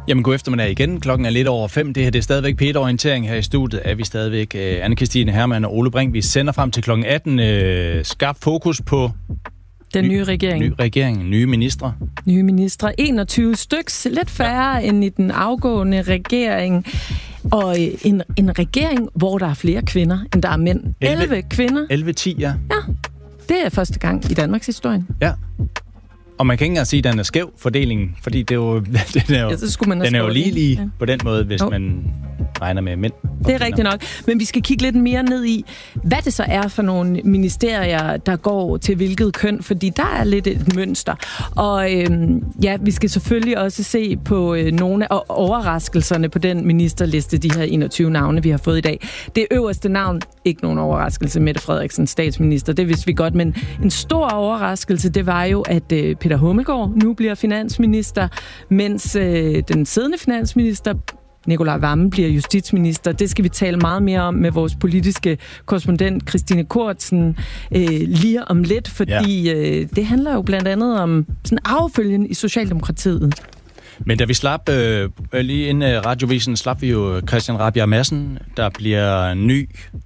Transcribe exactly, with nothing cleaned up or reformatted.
Jamen, god eftermiddag igen. Klokken er lidt over fem. Det her det er stadigvæk P et-orientering her i studiet. Er vi stadigvæk uh, Anne-Kristine Hermann og Ole Brink. Vi sender frem til klokken atten. Uh, skarp fokus på den ny, nye regering. Ny regering, nye ministre. Nye ministre. enogtyve styks. Lidt færre ja. end i den afgående regering. Og en, en regering, hvor der er flere kvinder, end der er mænd. elleve kvinder. elleve ti, ja. Ja, det er første gang i Danmarks historie. Ja. Og man kan ikke engang sige, at den er skæv, fordelingen, fordi det er jo, den er jo, ja, så skulle man den er jo lige lige ja. på den måde, hvis oh. man regner med mænd. Det er rigtigt nok. Men vi skal kigge lidt mere ned i, hvad det så er for nogle ministerier, der går til hvilket køn, fordi der er lidt et mønster. Og øhm, ja, vi skal selvfølgelig også se på øh, nogle af overraskelserne på den ministerliste, de her enogtyve navne, vi har fået i dag. Det øverste navn, ikke nogen overraskelse, Mette Frederiksen, statsminister, det vidste vi godt, men en stor overraskelse, det var jo, at øh, Peter Hummelgaard nu bliver finansminister, mens øh, den siddende finansminister Nicolai Wammen bliver justitsminister. Det skal vi tale meget mere om med vores politiske korrespondent Christine Kortsen øh, lige om lidt, fordi ja. øh, det handler jo blandt andet om sådan affølgen i Socialdemokratiet. Men da vi slap, øh, lige inden radiovisen, slap vi jo Christian Rabjerg Madsen, der bliver ny